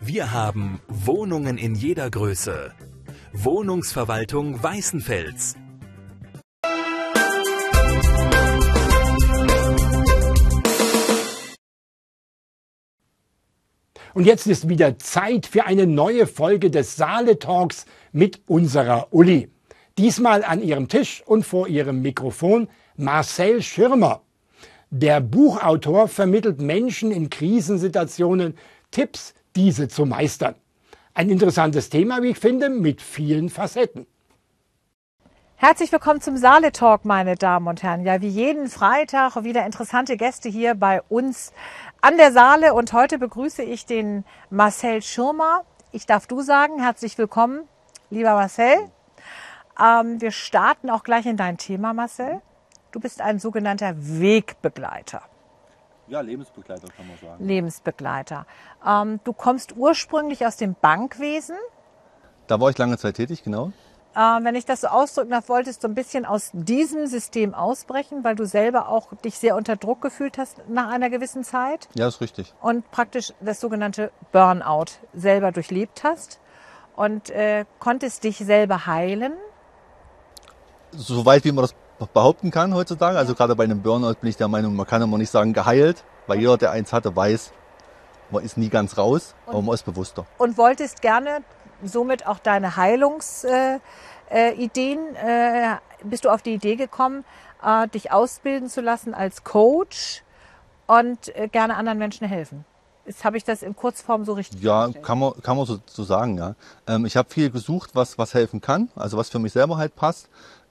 Wir haben Wohnungen in jeder Größe. Wohnungsverwaltung Weißenfels. Und jetzt ist wieder Zeit für eine neue Folge des Saale Talks mit unserer Uli. Diesmal an ihrem Tisch und vor ihrem Mikrofon Marcel Schirmer. Der Buchautor vermittelt Menschen in Krisensituationen Tipps, diese zu meistern. Ein interessantes Thema, wie ich finde, mit vielen Facetten. Herzlich willkommen zum Saale Talk, meine Damen und Herren. Ja, wie jeden Freitag wieder interessante Gäste hier bei uns an der Saale. Und heute begrüße ich den Marcel Schirmer. Ich darf du sagen, herzlich willkommen, lieber Marcel. Wir starten auch gleich in dein Thema, Marcel. Du bist ein sogenannter Wegbegleiter. Ja, Lebensbegleiter kann man sagen. Lebensbegleiter. Du kommst ursprünglich aus dem Bankwesen. Da war ich lange Zeit tätig, genau. Wenn ich das so ausdrücken darf, wolltest du ein bisschen aus diesem System ausbrechen, weil du selber auch dich sehr unter Druck gefühlt hast nach einer gewissen Zeit. Ja, ist richtig. Und praktisch das sogenannte Burnout selber durchlebt hast und konntest dich selber heilen. Soweit wie man das behaupten kann heutzutage. Also gerade bei einem Burnout bin ich der Meinung, man kann immer nicht sagen geheilt, weil jeder, der eins hatte, weiß, man ist nie ganz raus, aber man ist bewusster. Und wolltest gerne somit auch deine Heilungsideen, bist du auf die Idee gekommen, dich ausbilden zu lassen als Coach und gerne anderen Menschen helfen. Jetzt habe ich das in Kurzform so richtig Ja, kann man so sagen, ja. Ich habe viel gesucht, was helfen kann, also was für mich selber halt passt.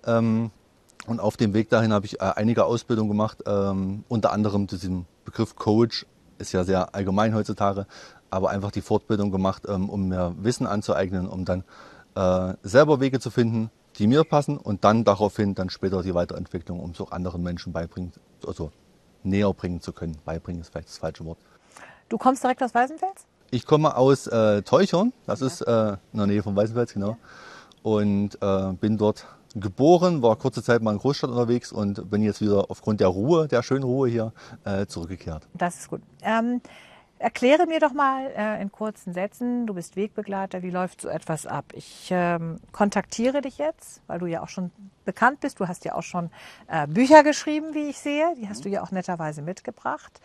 Und auf dem Weg dahin habe ich einige Ausbildungen gemacht, unter anderem diesen Begriff Coach, ist ja sehr allgemein heutzutage, aber einfach die Fortbildung gemacht, um mir Wissen anzueignen, um dann selber Wege zu finden, die mir passen und dann daraufhin dann später die Weiterentwicklung, um es auch anderen Menschen beibringen, also näher bringen zu können. Beibringen ist vielleicht das falsche Wort. Du kommst direkt aus Weißenfels? Ich komme aus Teuchern, das ist in der Nähe von Weißenfels, genau. Und bin dort geboren, war kurze Zeit mal in Großstadt unterwegs und bin jetzt wieder aufgrund der Ruhe, der schönen Ruhe hier, zurückgekehrt. Das ist gut. Erkläre mir doch mal in kurzen Sätzen, du bist Wegbegleiter, wie läuft so etwas ab? Ich kontaktiere dich jetzt, weil du ja auch schon bekannt bist. Du hast ja auch schon Bücher geschrieben, wie ich sehe. Die hast du ja auch netterweise mitgebracht.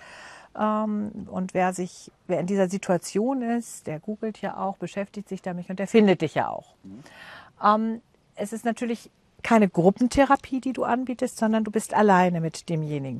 Und wer in dieser Situation ist, der googelt ja auch, beschäftigt sich damit und der findet dich ja auch. Es ist natürlich keine Gruppentherapie, die du anbietest, sondern du bist alleine mit demjenigen.